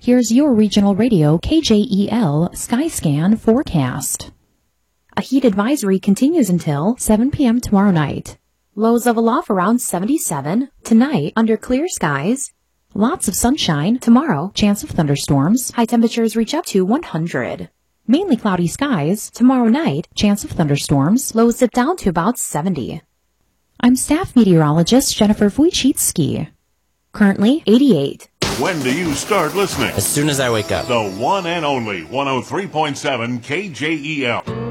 Here's your regional radio KJEL Skyscan forecast. A heat advisory continues until 7 p.m. tomorrow night. Lows level off around 77. Tonight, under clear skies. Lots of sunshine. Tomorrow, chance of thunderstorms. High temperatures reach up to 100. Mainly cloudy skies. Tomorrow night, chance of thunderstorms. Lows dip down to about 70. I'm staff meteorologist Jennifer Wojcicki. Currently 88. When do you start listening? As soon as I wake up. The one and only 103.7 KJEL.